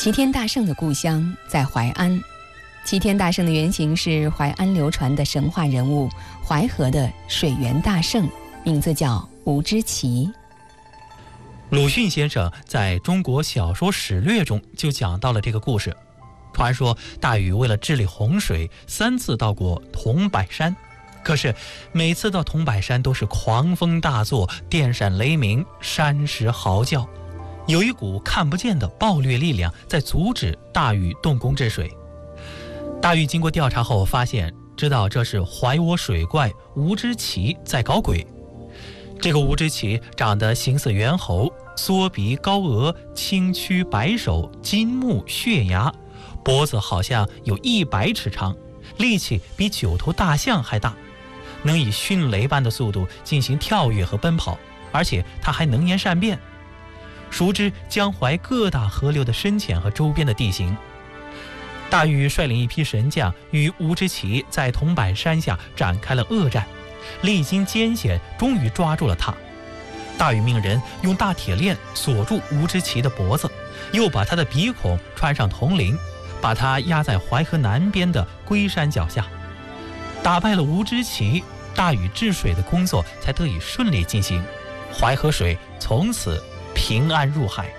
齐天大圣的故乡在淮安，齐天大圣的原型是淮安流传的神话人物淮河的水源大圣，名字叫吴之奇。 鲁迅先生在中国小说史略中就讲到了这个故事。传说大禹为了治理洪水，3次到过桐柏山，可是每次到桐柏山都是狂风大作，电闪雷鸣，山石嚎叫，有一股看不见的暴虐力量在阻止大禹动工治水。大禹经过调查后发现，知道这是怀涡水怪吴之奇在搞鬼。这个吴之奇长得形似猿猴，缩鼻高额，青躯白首，金目血牙，脖子好像有100尺长，力气比9头大象还大，能以迅雷般的速度进行跳跃和奔跑，而且他还能言善辩，熟知江淮各大河流的深浅和周边的地形。大禹率领一批神将与吴之奇在桐柏山下展开了恶战，历经艰险，终于抓住了他。大禹命人用大铁链锁住吴之奇的脖子，又把他的鼻孔穿上铜铃，把他压在淮河南边的龟山脚下。打败了吴之奇，大禹治水的工作才得以顺利进行，淮河水从此平安入海。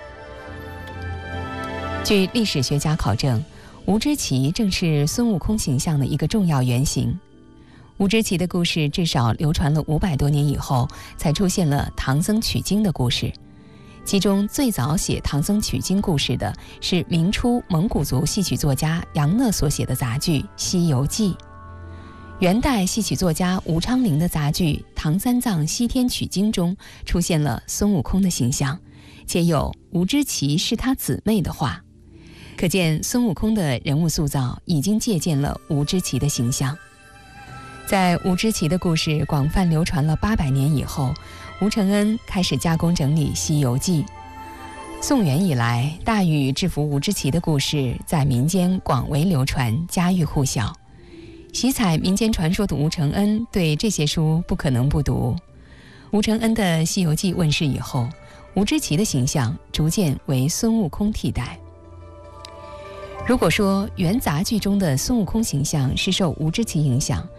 据历史学家考证，吴之奇正是孙悟空形象的一个重要原型。吴之奇的故事至少流传了500多年以后，才出现了唐僧取经的故事。其中最早写唐僧取经故事的是明初蒙古族戏曲作家杨讷所写的杂剧《西游记》。元代戏曲作家吴昌龄的杂剧《唐三藏西天取经》中出现了孙悟空的形象，且有吴之奇是他姊妹的话，可见孙悟空的人物塑造已经借鉴了吴之奇的形象。在吴之奇的故事广泛流传了800年以后，吴承恩开始加工整理《西游记》。宋元以来，大禹制服吴之奇的故事在民间广为流传，家喻户晓。喜采民间传说的吴承恩对这些书不可能不读。吴承恩的《西游记》问世以后，吴之奇的形象逐渐为孙悟空替代。如果说原杂剧中的孙悟空形象是受吴之奇影响，